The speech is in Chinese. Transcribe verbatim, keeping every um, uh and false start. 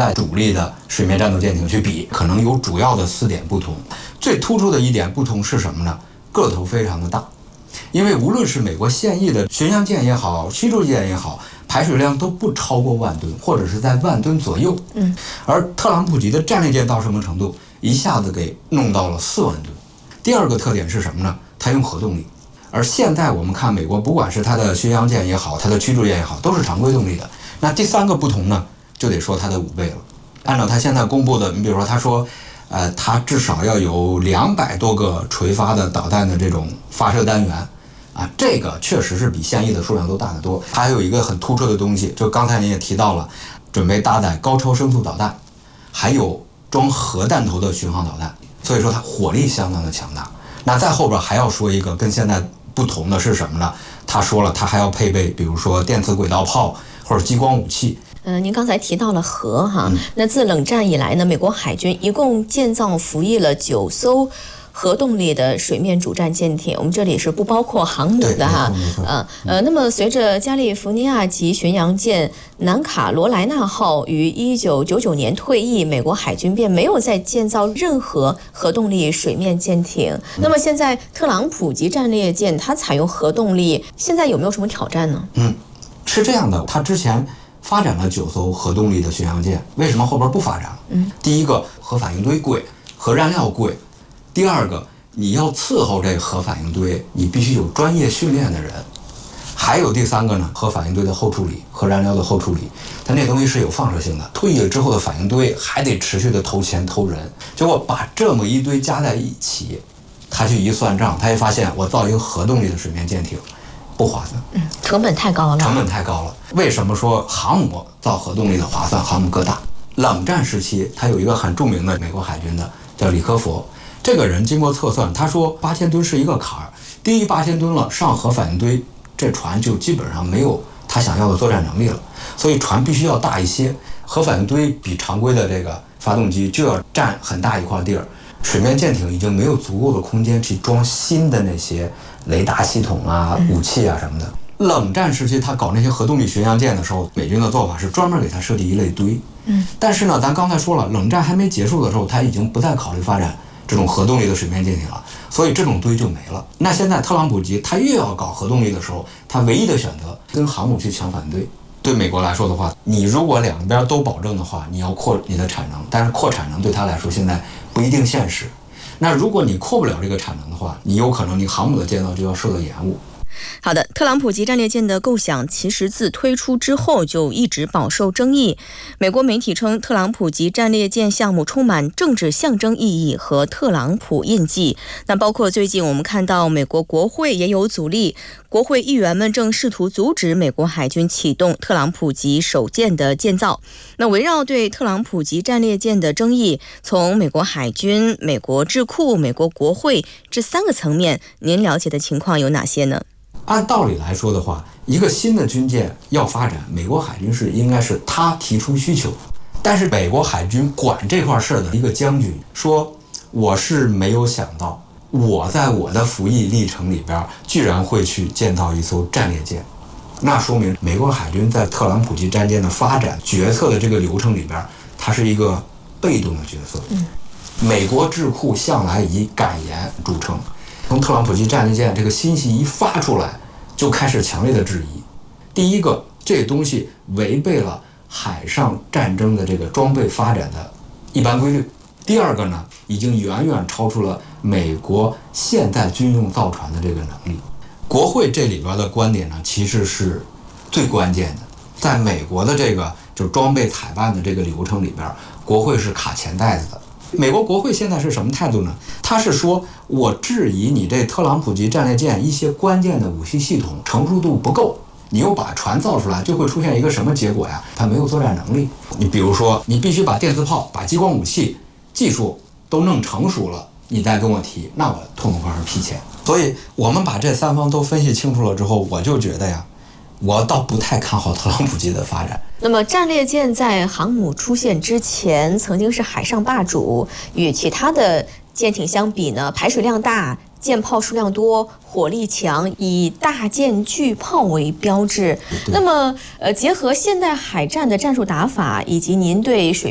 在主力的水面战斗舰艇去比，可能有主要的四点不同。最突出的一点不同是什么呢？个头非常的大。因为无论是美国现役的巡洋舰也好，驱逐舰也好，排水量都不超过万吨，或者是在万吨左右。 嗯， 而特朗普级的战列舰到什么程度？一下子给弄到了四万吨。第二个特点是什么呢？它用核动力。而现在我们看美国，不管是它的巡洋舰也好，它的驱逐舰也好，都是常规动力的。那第三个不同呢，就得说它的五倍了。按照它现在公布的，你比如说他说，呃，它至少要有两百多个垂发的导弹的这种发射单元。啊，这个确实是比现役的数量都大得多。它还有一个很突出的东西，就刚才您也提到了，准备搭载高超声速导弹，还有装核弹头的巡航导弹，所以说它火力相当的强大。那在后边还要说一个跟现在不同的是什么呢？他说了，它还要配备，比如说电磁轨道炮或者激光武器。 呃，您刚才提到了核哈，嗯、那自冷战以来呢，美国海军一共建造服役了九艘核动力的水面主战舰艇，我们这里是不包括航母的哈。呃呃，那么随着加利福尼亚级巡洋舰南卡罗来纳号于一九九九年退役，美国海军便没有再建造任何核动力水面舰艇。那么现在特朗普级战列舰它采用核动力，现在有没有什么挑战呢？ 嗯，是这样的，它之前发展了九艘核动力的巡洋舰，为什么后边不发展了？ 嗯， 第一个核反应堆贵，核燃料贵。第二个，你要伺候这核反应堆，你必须有专业训练的人。还有第三个呢，核反应堆的后处理，核燃料的后处理，它那东西是有放射性的，退役了之后的反应堆还得持续的投钱投人。结果把这么一堆加在一起，他去一算账，他一发现我造一个核动力的水面舰艇不划算， 嗯，成本太高了， 成本太高了。为什么说航母造核动力的划算？航母个大。冷战时期，他有一个很著名的美国海军的叫李科佛。这个人经过测算，他说八千吨是一个坎儿，低于八千吨了，上核反应堆，这船就基本上没有他想要的作战能力了。所以船必须要大一些，核反应堆比常规的这个发动机就要占很大一块地儿。水面舰艇已经没有足够的空间去装新的那些雷达系统啊、武器啊什么的。冷战时期，他搞那些核动力巡洋舰的时候，美军的做法是专门给他设计一类堆。 嗯， 但是呢，咱刚才说了，冷战还没结束的时候，他已经不再考虑发展这种核动力的水面舰艇了，所以这种堆就没了。那现在特朗普级他越要搞核动力的时候，他唯一的选择跟航母去抢反对。对美国来说的话，你如果两边都保证的话，你要扩你的产能，但是扩产能对他来说现在不一定现实。那如果你扩不了这个产能的话，你有可能你航母的建造就要受到延误。 好的，特朗普级战列舰的构想其实自推出之后就一直饱受争议。美国媒体称，特朗普级战列舰项目充满政治象征意义和特朗普印记。那包括最近我们看到美国国会也有阻力，国会议员们正试图阻止美国海军启动特朗普级首舰的建造。那围绕对特朗普级战列舰的争议，从美国海军、美国智库、美国国会这三个层面，您了解的情况有哪些呢？ 按道理来说的话，一个新的军舰要发展，美国海军是应该是他提出需求，但是美国海军管这块事儿的一个将军说，我是没有想到我在我的服役历程里边居然会去建造一艘战列舰，那说明美国海军在特朗普级战舰的发展决策的这个流程里边，它是一个被动的角色。 嗯， 美国智库向来以敢言著称，从特朗普级战列舰这个信息一发出来，就开始强烈的质疑。第一个，这东西违背了海上战争的这个装备发展的一般规律。第二个呢，已经远远超出了美国现代军用造船的这个能力。国会这里边的观点呢，其实是最关键的。在美国的这个就装备采办的这个流程里边，国会是卡钱袋子的。美国国会现在是什么态度呢？他是说，我质疑你这特朗普级战列舰一些关键的武器系统成熟度不够，你又把船造出来，就会出现一个什么结果呀？它没有作战能力。你比如说，你必须把电磁炮、把激光武器技术都弄成熟了，你再跟我提，那我痛快是批钱。所以我们把这三方都分析清楚了之后，我就觉得呀，我倒不太看好特朗普级的发展。 那么战列舰在航母出现之前曾经是海上霸主，与其他的舰艇相比呢，排水量大，舰炮数量多，火力强，以大舰巨炮为标志。那么呃，结合现代海战的战术打法，以及您对水